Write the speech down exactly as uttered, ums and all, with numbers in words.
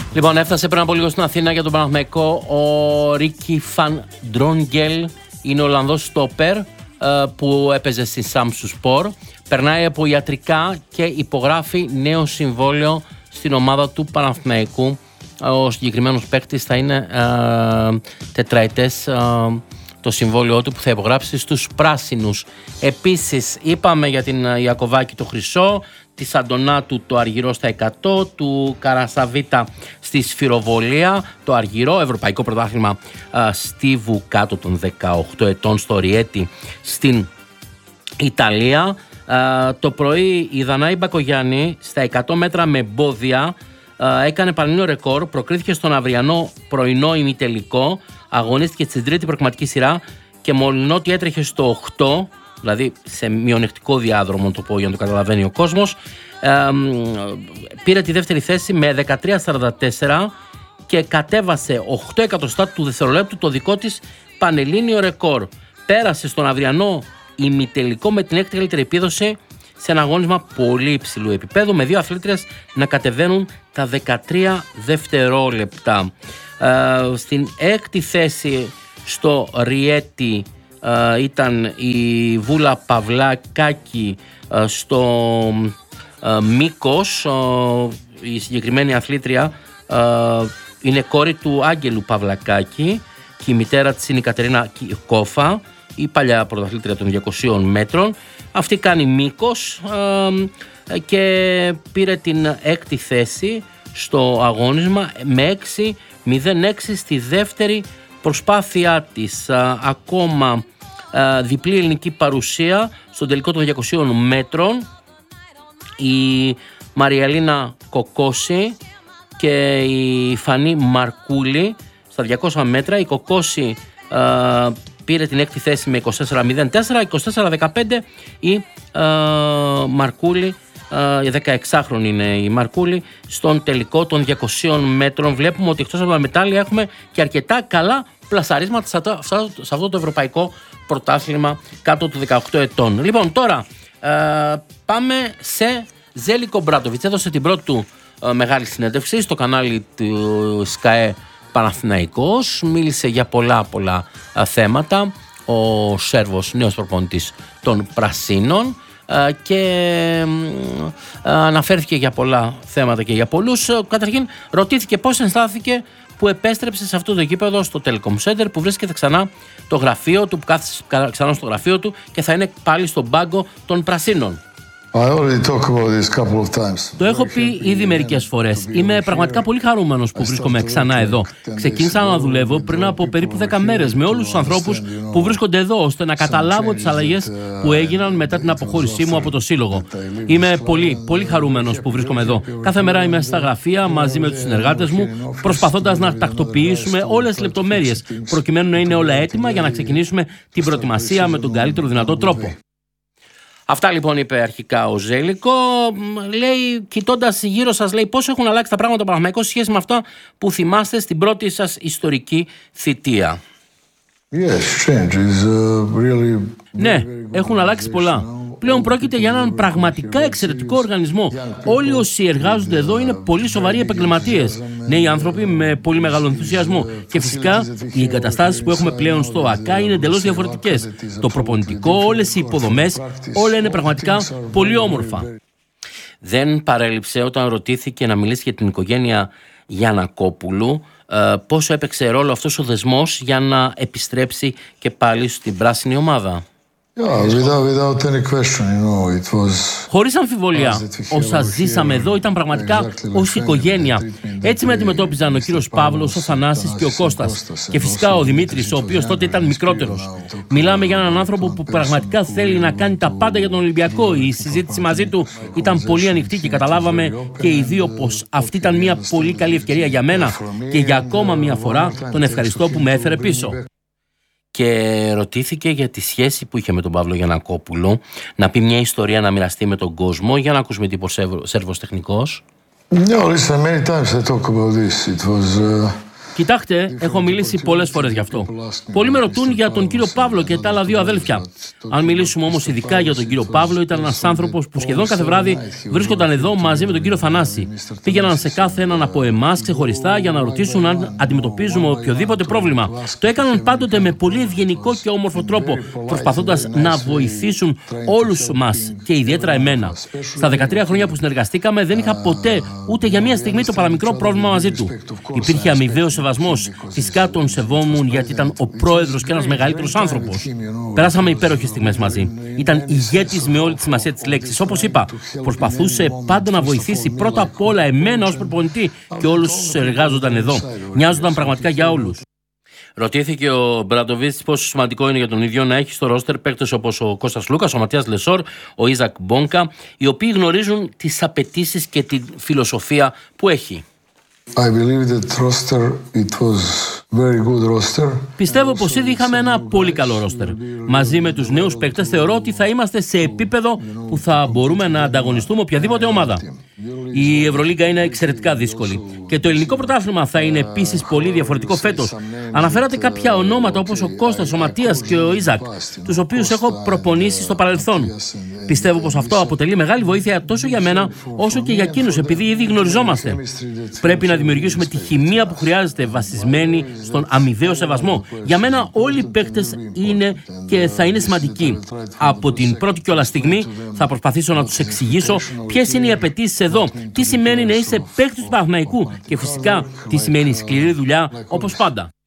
Λοιπόν, έφτασε πριν από λίγο στην Αθήνα για τον Παναθηναϊκό ο Ρίκι Φαν Ντρόγκελ. Είναι ο Ολλανδός στόπερ που έπαιζε στη Σαμσουσπορ. Περνάει από ιατρικά και υπογράφει νέο συμβόλαιο στην ομάδα του Παναθηναϊκού. Ο συγκεκριμένος παίκτης θα είναι ε, τετραετές ε, το συμβόλαιό του που θα υπογράψει στους πράσινους. Επίσης είπαμε για την Ιακωβάκη το χρυσό, τη Σαντονάτου το αργυρό στα εκατό, του Καρασαβίτα στη σφυροβολία το αργυρό, ευρωπαϊκό πρωτάθλημα ε, Στίβου κάτω των δεκαοκτώ ετών στο Ριέτι στην Ιταλία. Ε, το πρωί η Δανάη Μπακογιάννη στα εκατό μέτρα με μπόδια ε, έκανε πανελλήνιο ρεκόρ, προκρίθηκε στον αυριανό πρωινό ημιτελικό, αγωνίστηκε στην τρίτη προκριματική σειρά και μολονότι έτρεχε στο οκτώ, δηλαδή σε μειονεκτικό διάδρομο, το πω για να το καταλαβαίνει ο κόσμος, ε, πήρε τη δεύτερη θέση με δεκατρία σαράντα τέσσερα και κατέβασε οκτώ εκατοστά του δευτερολέπτου το δικό της πανελλήνιο ρεκόρ. Πέρασε στον αυριανό ημιτελικό με την έκτη καλύτερη επίδοση σε ένα αγώνισμα πολύ υψηλού επίπεδου, με δύο αθλήτριες να κατεβαίνουν τα δεκατρία δευτερόλεπτα. Ε, στην έκτη θέση στο Ριέτι ε, ήταν η Βούλα Παυλακάκη, ε, στο ε, Μήκος. Ε, η συγκεκριμένη αθλήτρια ε, είναι κόρη του Άγγελου Παυλακάκη και η μητέρα της είναι η Κατερίνα Κόφα, η παλιά πρωταθλήτρια των διακοσίων μέτρων. Αυτή κάνει Μήκος ε, και πήρε την έκτη θέση στο αγώνισμα με έξι μηδέν έξι στη δεύτερη προσπάθειά της. Ε, ακόμα ε, διπλή ελληνική παρουσία στον τελικό των διακοσίων μέτρων, η Μαριαλίνα Κοκόση και η Φανή Μαρκούλη στα διακόσια μέτρα. Η Κοκόση ε, πήρε την έκτη θέση με είκοσι τέσσερα μηδέν τέσσερα, είκοσι τέσσερα δεκαπέντε η ε, Μαρκούλη, ε, η δεκαεξάχρονη είναι η Μαρκούλη, στον τελικό των διακοσίων μέτρων. Βλέπουμε ότι εκτός από τα μετάλλια έχουμε και αρκετά καλά πλασαρίσματα σε αυτό το ευρωπαϊκό πρωτάθλημα κάτω του δεκαοκτώ ετών. Λοιπόν, τώρα ε, πάμε σε Ζέλικο Μπράντοβιτς. Έδωσε την πρώτη του ε, μεγάλη συνέντευξη στο κανάλι του ΣΚΑΕ Παναθηναϊκός, μίλησε για πολλά πολλά α, θέματα ο Σέρβος νέος προπονητής των Πρασίνων α, και α, αναφέρθηκε για πολλά θέματα και για πολλούς. Καταρχήν ρωτήθηκε πώς αισθάνθηκε που επέστρεψε σε αυτό το γήπεδο στο Telecom Center, που βρίσκεται ξανά το γραφείο του, που κάθισε ξανά στο γραφείο του και θα είναι πάλι στον πάγκο των Πρασίνων. Το έχω πει ήδη μερικές φορές. Είμαι πραγματικά πολύ χαρούμενος που βρίσκομαι ξανά εδώ. Ξεκίνησα να δουλεύω πριν από περίπου δέκα μέρες με όλους τους ανθρώπους που βρίσκονται εδώ, ώστε να καταλάβω τις αλλαγές που έγιναν μετά την αποχώρησή μου από το σύλλογο. Είμαι πολύ, πολύ χαρούμενος που βρίσκομαι εδώ. Κάθε μέρα είμαι στα γραφεία μαζί με τους συνεργάτες μου, προσπαθώντας να τακτοποιήσουμε όλες τις λεπτομέρειες, προκειμένου να είναι όλα έτοιμα για να ξεκινήσουμε την προετοιμασία με τον καλύτερο δυνατό τρόπο. Αυτά λοιπόν είπε αρχικά ο Ζέλικο. Λέει, κοιτώντας γύρω σας, λέει, πώς έχουν αλλάξει τα πράγματα στο Παναθηναϊκό σε σχέση με αυτά που θυμάστε στην πρώτη σας ιστορική θητεία. Yes, changes, uh, really... Ναι, έχουν αλλάξει πολλά. Πλέον πρόκειται για έναν πραγματικά εξαιρετικό οργανισμό. Όλοι όσοι εργάζονται εδώ είναι πολύ σοβαροί επαγγελματίες. Νέοι άνθρωποι με πολύ μεγάλο ενθουσιασμό. Και φυσικά οι εγκαταστάσεις που έχουμε πλέον στο ΑΚΑ είναι εντελώς διαφορετικές. Το προπονητικό, όλες οι υποδομές, όλα είναι πραγματικά πολύ όμορφα. Δεν παρέλειψε όταν ρωτήθηκε να μιλήσει για την οικογένεια Γιαννακόπουλου, πόσο έπαιξε ρόλο αυτός ο δεσμός για να επιστρέψει και πάλι στην πράσινη ομάδα. Yeah, without, without any question, you know, it was... Χωρίς αμφιβολία, όσα ζήσαμε εδώ ήταν πραγματικά ως οικογένεια. Έτσι με αντιμετώπιζαν ο κύριος Παύλος, ο Θανάσης και ο Κώστας. Και φυσικά ο Δημήτρης, ο οποίος τότε ήταν μικρότερος. Μιλάμε για έναν άνθρωπο που πραγματικά θέλει να κάνει τα πάντα για τον Ολυμπιακό. Η συζήτηση μαζί του ήταν πολύ ανοιχτή και καταλάβαμε και οι δύο πως αυτή ήταν μια πολύ καλή ευκαιρία για μένα. Και για ακόμα μια φορά τον ευχαριστώ που με έφερε πίσω. Και ρωτήθηκε για τη σχέση που είχε με τον Παύλο Γιαννακόπουλο, να πει μια ιστορία να μοιραστεί με τον κόσμο. Για να ακούσουμε τι είπε ο Σέρβος τεχνικός. Yeah, listen, many times I talk about this. It was, uh... Κοιτάξτε, έχω μιλήσει πολλές φορές γι' αυτό. Πολλοί με ρωτούν για τον κύριο Παύλο και τα άλλα δύο αδέλφια. Αν μιλήσουμε όμως ειδικά για τον κύριο Παύλο, ήταν ένας άνθρωπος που σχεδόν κάθε βράδυ βρίσκονταν εδώ μαζί με τον κύριο Θανάση. Πήγαιναν σε κάθε έναν από εμάς ξεχωριστά για να ρωτήσουν αν αντιμετωπίζουμε οποιοδήποτε πρόβλημα. Το έκαναν πάντοτε με πολύ ευγενικό και όμορφο τρόπο, προσπαθώντας να βοηθήσουν όλους μας και ιδιαίτερα εμένα. Στα δεκατρία χρόνια που συνεργαστήκαμε, δεν είχα ποτέ ούτε για μία στιγμή το παραμικρό πρόβλημα μαζί του. Υπήρχε αμοιβαίος σεβασμός. Φυσικά τον σεβόμουν γιατί ήταν ο πρόεδρος και ένας μεγαλύτερος άνθρωπος. Περάσαμε υπέροχες στιγμές μαζί. Ήταν ηγέτης με όλη τη σημασία της λέξης. Όπως είπα, προσπαθούσε πάντα να βοηθήσει πρώτα απ' όλα εμένα ως προπονητή και όλους όσους εργάζονταν εδώ. Νοιάζονταν πραγματικά για όλους. Ρωτήθηκε ο Μπραντοβίτς πόσο σημαντικό είναι για τον ίδιο να έχει στο ρόστερ παίκτες όπως ο Κώστας Λούκας, ο Ματίας Λεσόρ, ο Ιζακ Μπόνκα, οι οποίοι γνωρίζουν τις απαιτήσεις και τη φιλοσοφία που έχει. I believe that roster, it was very good roster. Πιστεύω πως ήδη είχαμε ένα πολύ καλό ρόστερ. Μαζί με τους νέους παίκτες θεωρώ ότι θα είμαστε σε επίπεδο που θα μπορούμε να ανταγωνιστούμε οποιαδήποτε ομάδα. Η Ευρωλίγκα είναι εξαιρετικά δύσκολη και το ελληνικό πρωτάθλημα θα είναι επίσης πολύ διαφορετικό φέτος. Αναφέρατε κάποια ονόματα όπως ο Κώστας, ο Ματίας και ο Ιζακ, τους οποίους έχω προπονήσει στο παρελθόν. Πιστεύω πως αυτό αποτελεί μεγάλη βοήθεια τόσο για μένα όσο και για εκείνους, επειδή ήδη γνωριζόμαστε. Πρέπει να δημιουργήσουμε τη χημεία που χρειάζεται, βασισμένη στον αμοιβαίο σεβασμό. Για μένα όλοι οι παίκτες είναι και θα είναι σημαντικοί. Από την πρώτη κιόλας στιγμή θα προσπαθήσω να τους εξηγήσω ποιες είναι οι απαιτήσεις εδώ, τι σημαίνει να είσαι παίκτης του Παναθηναϊκού και φυσικά τι σημαίνει σκληρή δουλειά όπως πάντα.